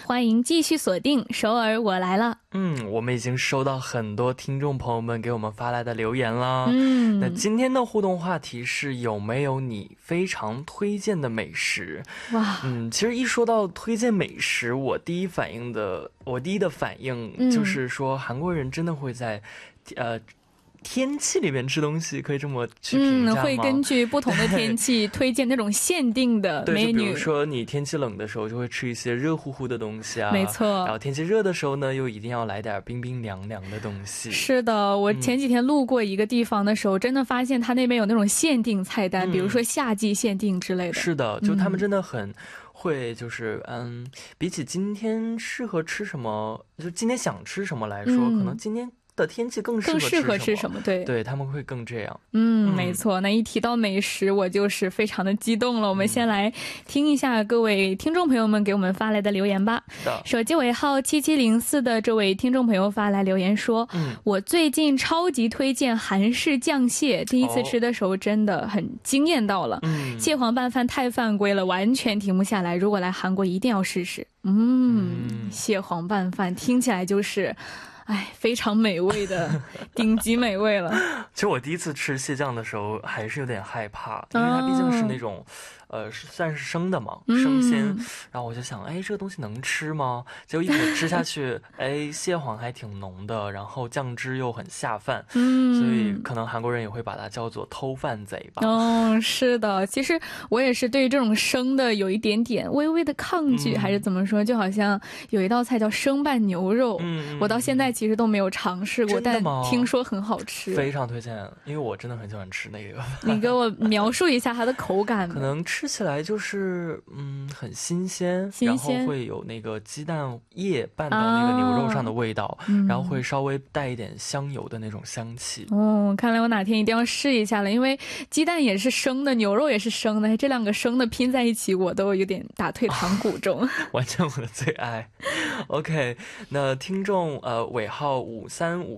欢迎继续锁定首尔我来了。 我们已经收到很多听众朋友们给我们发来的留言了。那今天的互动话题是有没有你非常推荐的美食？ 哇， 其实一说到推荐美食，我第一的反应就是说韩国人真的会在天气里面吃东西，可以这么去评价吗？ 会根据不同的天气推荐那种限定的美女。 对，就比如说你天气冷的时候就会吃一些热乎乎的东西啊， 没错。 然后天气热的时候呢，又一定要来点冰冰凉凉的东西。 是的，我前几天路过一个地方的时候，真的发现他那边有那种限定菜单，比如说夏季限定之类的。 是的，就他们真的很会，就是比起今天适合吃什么，就今天想吃什么来说，可能今天的天气更适合吃什么，对，他们会更这样。 没错。那一提到美食，我就是非常的激动了。我们先来听一下各位听众朋友们给我们发来的留言吧。手机尾号7704的这位听众朋友发来留言说，我最近超级推荐韩式酱蟹，第一次吃的时候真的很惊艳到了。蟹黄拌饭太犯规了，完全停不下来，如果来韩国一定要试试。蟹黄拌饭听起来就是非常美味的顶级美味了。 其实我第一次吃蟹酱的时候还是有点害怕，因为它毕竟是那种算是生的嘛，生鲜，然后我就想这个东西能吃吗？结果一口吃下去蟹黄还挺浓的，然后酱汁又很下饭，所以可能韩国人也会把它叫做偷饭贼吧。 是的，其实我也是对这种生的有一点点微微的抗拒，还是怎么说，就好像有一道菜叫生拌牛肉，我到现在其实都没有尝试过，但听说很好吃， 非常推荐，因为我真的很喜欢吃那个。 你给我描述一下它的口感。 可能吃起来就是很新鲜，然后会有那个鸡蛋液拌到那个牛肉上的味道，然后会稍微带一点香油的那种香气。 看来我哪天一定要试一下了，因为鸡蛋也是生的，牛肉也是生的，这两个生的拼在一起我都有点打退堂鼓中。 完全我的最爱。OK， 那听众尾号535